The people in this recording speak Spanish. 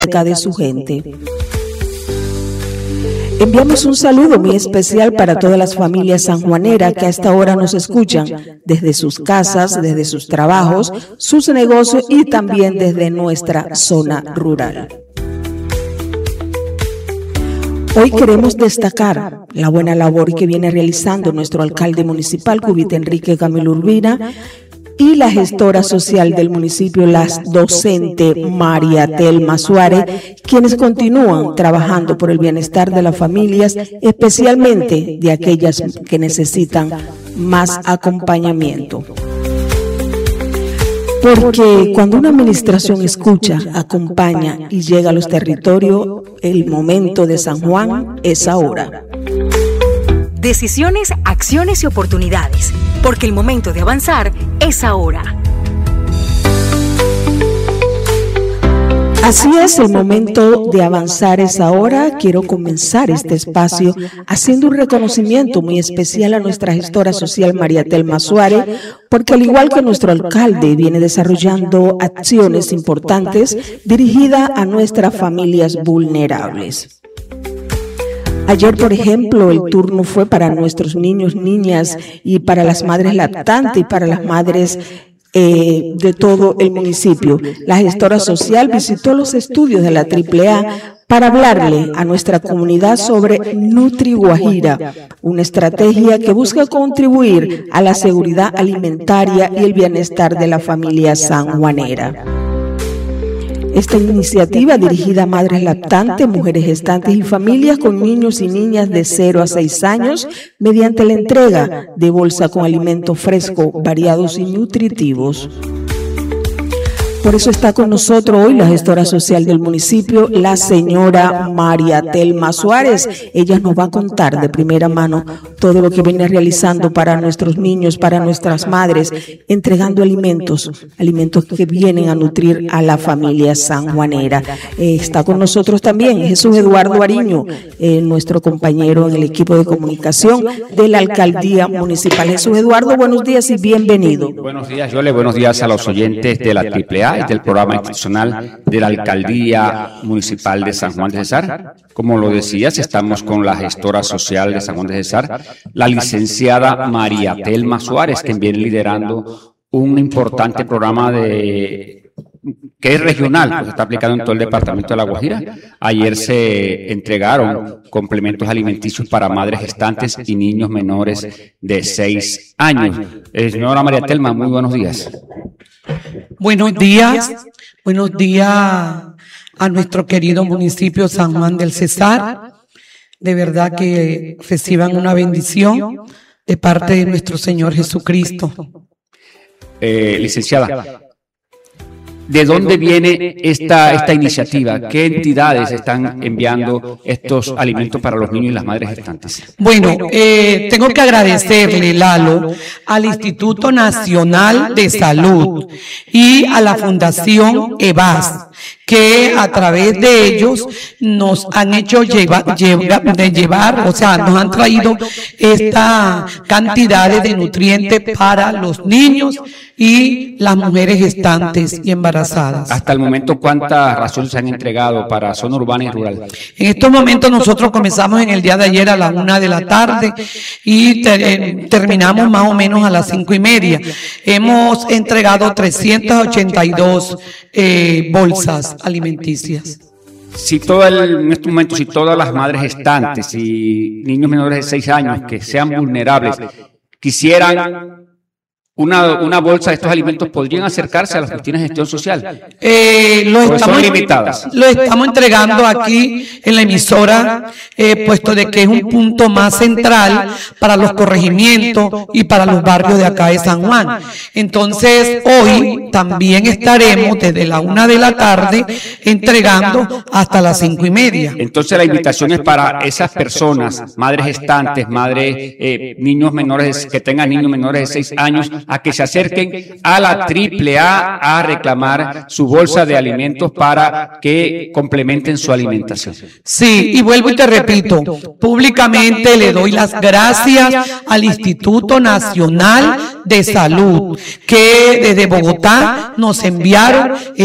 cerca de su gente. Enviamos un saludo muy especial para todas las familias sanjuaneras que a esta hora nos escuchan desde sus casas, desde sus trabajos, sus negocios y también desde nuestra zona rural. Hoy queremos destacar la buena labor que viene realizando nuestro alcalde municipal, Cubita Enrique Camilo Urbina, y la gestora social del municipio, la docente María Telma Suárez, quienes continúan trabajando por el bienestar de las familias, especialmente de aquellas que necesitan más acompañamiento. Porque cuando una administración escucha, acompaña y llega a los territorios, el momento de San Juan es ahora. Decisiones, acciones y oportunidades, porque el momento de avanzar es ahora. Así es, el momento de avanzar es ahora. Quiero comenzar este espacio haciendo un reconocimiento muy especial a nuestra gestora social María Telma Suárez, porque al igual que nuestro alcalde viene desarrollando acciones importantes dirigidas a nuestras familias vulnerables. Ayer, por ejemplo, el turno fue para nuestros niños, niñas y para las madres lactantes y para las madres de todo el municipio. La gestora social visitó los estudios de la AAA para hablarle a nuestra comunidad sobre Nutri Guajira, una estrategia que busca contribuir a la seguridad alimentaria y el bienestar de la familia sanjuanera. Esta iniciativa dirigida a madres lactantes, mujeres gestantes y familias con niños y niñas de 0 a 6 años mediante la entrega de bolsa con alimentos frescos, variados y nutritivos. Por eso está con nosotros hoy la gestora social del municipio, la señora María Telma Suárez. Ella nos va a contar de primera mano todo lo que viene realizando para nuestros niños, para nuestras madres, entregando alimentos que vienen a nutrir a la familia sanjuanera. Está con nosotros también Jesús Eduardo Ariño, nuestro compañero en el equipo de comunicación de la alcaldía municipal. Jesús Eduardo, buenos días y bienvenido. Buenos días, Yole. Buenos días a los oyentes de la AAA. Del programa institucional de la Alcaldía Municipal de San Juan de Cesar. Como lo decías, estamos con la gestora social de San Juan de Cesar, la licenciada María Telma Suárez, que viene liderando un importante programa que es regional, pues está aplicado en todo el departamento de La Guajira. Ayer se entregaron complementos alimenticios para madres gestantes y niños menores de 6 años. Señora María Telma, muy buenos días. Buenos días a nuestro querido municipio San Juan del Cesar. De verdad que reciban una bendición de parte de nuestro Señor Jesucristo. Licenciada, ¿de dónde viene esta iniciativa? ¿Qué entidades están enviando estos alimentos para los niños y las madres gestantes? Bueno, tengo que agradecerle, Lalo, al Instituto Nacional de Salud y a la Fundación EVAS, que a través de ellos nos han hecho o sea, nos han traído esta cantidad de nutrientes para los niños y las mujeres gestantes y embarazadas. Hasta el momento, ¿cuántas raciones se han entregado para zona urbana y rural? En estos momentos nosotros comenzamos en el día de ayer a las 1 de la tarde y terminamos más o menos a las 5:30. Hemos entregado 382 bolsas alimenticias. En este momento, si todas las madres gestantes y niños menores de 6 años que sean vulnerables quisieran una bolsa de estos alimentos, ¿podrían acercarse a las oficinas de gestión social? Son limitadas. Lo estamos entregando aquí en la emisora, puesto de que es un punto más central para los corregimientos y para los barrios de acá de San Juan. Entonces, hoy también estaremos desde la 1 de la tarde entregando hasta las 5:30. Entonces, la invitación es para esas personas, madres gestantes, niños menores, que tengan niños menores de 6 años, a que se acerquen a la AAA a reclamar su bolsa de alimentos para que complementen su alimentación. Sí, y vuelvo y te repito, públicamente le doy las gracias al Instituto Nacional de Salud, que desde Bogotá nos enviaron